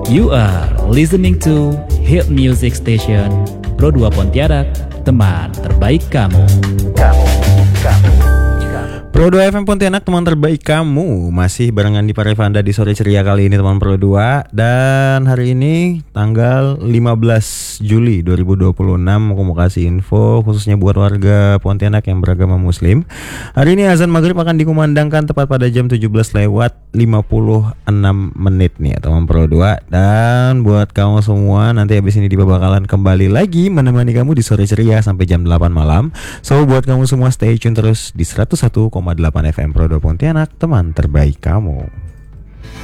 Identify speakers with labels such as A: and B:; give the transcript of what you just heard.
A: You are listening to Hit Music Station Pro 2 Pontianak, teman terbaik kamu.
B: Pro 2 FM Pontianak, teman terbaik kamu. Masih barengan di Parevanda di sore ceria kali ini teman Pro 2. Dan hari ini tanggal 15 Juli 2026 aku mau kasih info khususnya buat warga Pontianak yang beragama Muslim. Hari ini azan maghrib akan dikumandangkan tepat pada jam 17 lewat 56 menit nih ya teman Pro 2. Dan buat kamu semua, nanti habis ini Diba bakalan kembali lagi menemani kamu di sore ceria sampai jam 8 malam. So buat kamu semua stay tune terus di 101,8 FM Pro 2 Pontianak, teman terbaik kamu.